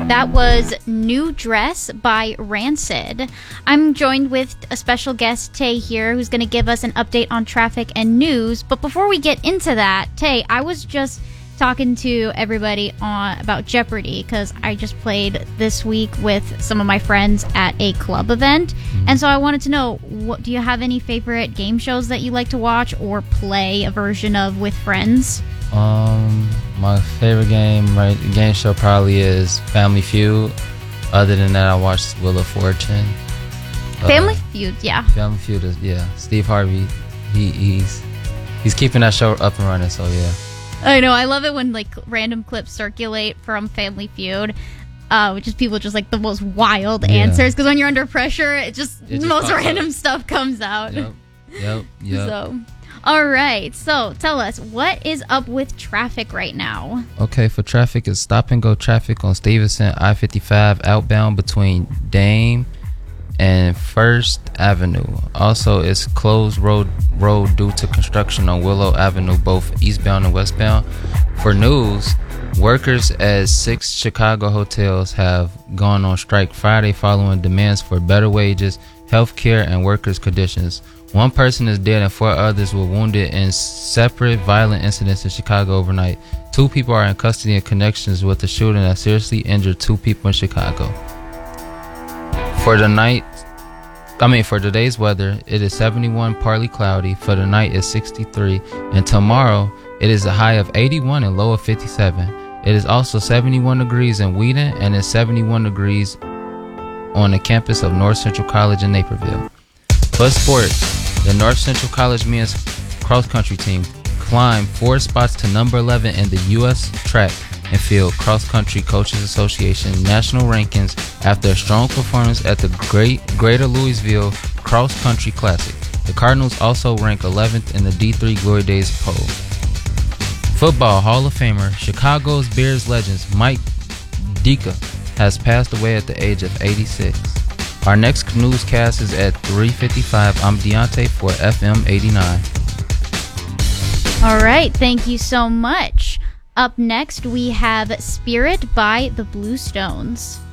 That was New Dress by Rancid. I'm joined with a special guest, Tay, here, who's going to give us an update on traffic and news. But before we get into that, Tay, I was just talking to everybody about Jeopardy because I just played this week with some of my friends at a club event. And so I wanted to know, do you have any favorite game shows that you like to watch or play a version of with friends? My favorite game show probably is Family Feud. Other than that, I watch Wheel of Fortune. Family Feud, yeah. Family Feud is, yeah. Steve Harvey, he's keeping that show up and running, so yeah. I know, I love it when like random clips circulate from Family Feud, which is people just like the most wild answers, because when you're under pressure, it just the most random stuff comes out. Yep. So, all right, so tell us, what is up with traffic right now? Okay, for traffic, it's stop and go traffic on Stevenson I-55 outbound between Dame and First Avenue. Also, it's closed road due to construction on Willow Avenue, both eastbound and westbound. For news, workers at 6 Chicago hotels have gone on strike Friday following demands for better wages, health care, and workers' conditions. One person is dead and 4 others were wounded in separate violent incidents in Chicago overnight. 2 people are in custody in connections with the shooting that seriously injured 2 people in Chicago. For today's weather, it is 71, partly cloudy. For the night, it's 63. And tomorrow, it is a high of 81 and low of 57. It is also 71 degrees in Wheaton and it's 71 degrees on the campus of North Central College in Naperville. For sports, the North Central College men's cross-country team climbed 4 spots to number 11 in the U.S. Track and Field Cross-Country Coaches Association national rankings after a strong performance at the Greater Louisville Cross Country Classic. The Cardinals also rank 11th in the D3 Glory Days poll. Football Hall of Famer Chicago's Bears legends Mike Ditka has passed away at the age of 86. Our next newscast is at 3:55. I'm Deontay for FM 89. All right, thank you so much. Up next, we have Spirit by the Blue Stones.